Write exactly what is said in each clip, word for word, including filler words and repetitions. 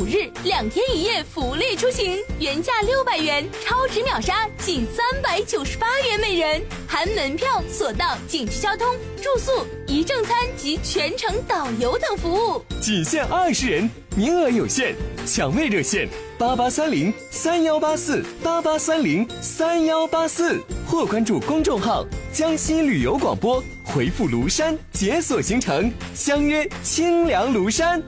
日两天一夜福利出行，原价六百元，超值秒杀仅三百九十八元每人，含门票、索道、景区交通、住宿、一正餐及全程导游等服务， 仅限二十人，名额有限，抢位热线八八三零三幺八四八八三零三幺八四，或关注公众号江西旅游广播，回复庐山解锁行程，相约清凉庐山。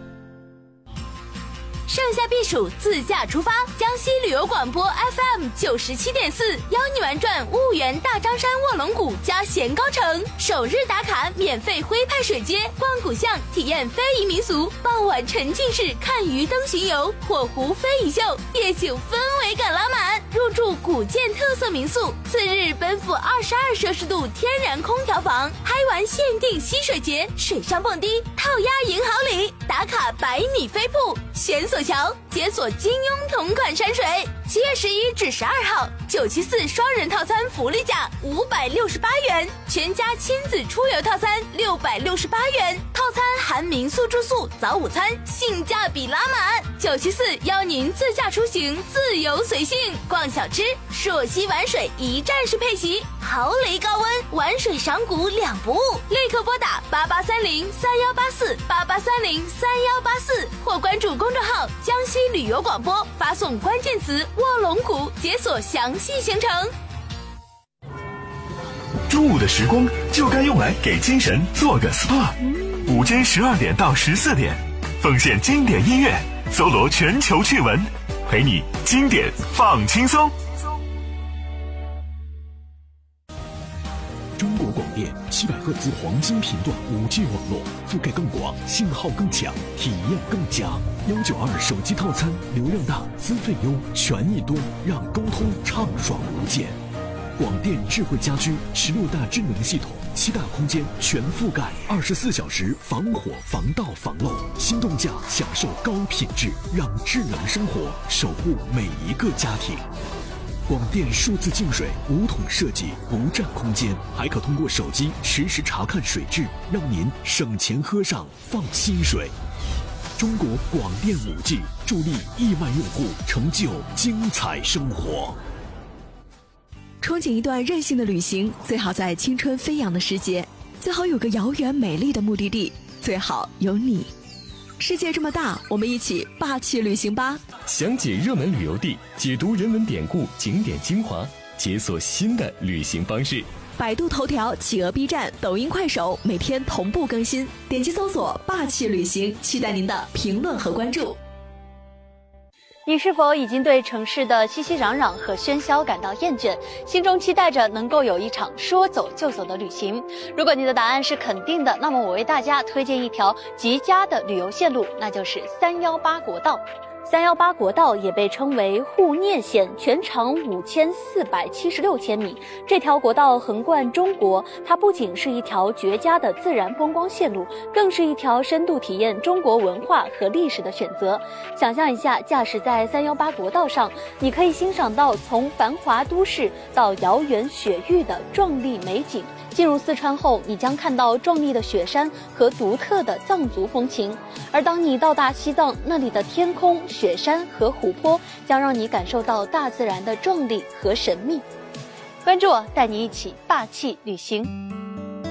盛夏避暑，自驾出发，江西旅游广播 F M 九十七点四邀你玩转婺源大张山卧龙谷加咸高城，首日打卡免费徽派水街，逛古巷，体验非遗民俗，傍晚沉浸式看鱼灯巡游，火湖非遗秀，夜景氛围感拉满，入住古建特色民宿，次日奔赴二十二摄氏度天然空调房，嗨玩限定溪水节，水上蹦迪，套鸭赢好礼，打卡百米飞瀑，悬索桥，解锁金庸同款山水。七月十一至十二号，九七四双人套餐福利价五百六十八元，全家亲子出游套餐六百六十八元，套餐含民宿住宿、早午餐，性价比拉满。九七四邀您自驾出行，自由随性，逛小吃，朔溪玩水一站式配席，豪雷高温，玩水赏古两不误。立刻拨打八八三零三幺八四八八三零三幺八四，或关注公众号江西旅游广播，发送关键词卧龙谷，解锁详细行程。 中午的时光就该用来给精神做个 S P A。 午间十二点到十四点，奉献经典音乐，搜罗全球趣闻，陪你经典放轻松。 中国广电七百赫兹黄金频段 五 G 网络，覆盖更广，信号更强，体验更佳。一九二手机套餐，流量大，资费优，权益多，让沟通畅爽无间。广电智慧家居十六大智能系统，七大空间全覆盖，二十四小时防火防盗防漏，心动价享受高品质，让智能生活守护每一个家庭。广电数字净水无桶设计，不占空间，还可通过手机实时查看水质，让您省钱喝上放心水。中国广电 五 G 助力亿万用户成就精彩生活。 憧憬一段任性的旅行，最好在青春飞扬的时节，最好有个遥远美丽的目的地，最好有你。世界这么大，我们一起霸气旅行吧！ 详解热门旅游地，解读人文典故、景点精华，解锁新的旅行方式。 百度头条、企鹅 B 站、抖音、快手每天同步更新，点击搜索“霸气旅行”，期待您的评论和关注。 你是否已经对城市的熙熙攘攘和喧嚣感到厌倦，心中期待着能够有一场说走就走的旅行？如果你的答案是肯定的，那么我为大家推荐一条极佳的旅游线路，那就是三幺八国道。三幺八国道也被称为沪聂线，全长五千四百七十六千米。这条国道横贯中国，它不仅是一条绝佳的自然风光线路，更是一条深度体验中国文化和历史的选择。想象一下，驾驶在三幺八国道上，你可以欣赏到从繁华都市到遥远雪域的壮丽美景。进入四川后，你将看到壮丽的雪山和独特的藏族风情。而当你到达西藏，那里的天空、雪山和湖泊将让你感受到大自然的壮丽和神秘。关注我，带你一起霸气旅行。